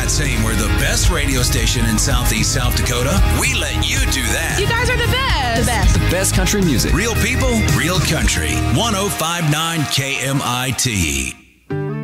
saying we're the best radio station in Southeast South Dakota. We let you do that. You guys are the best. The best. The best country music. Real people, real country. 105.9 KMIT.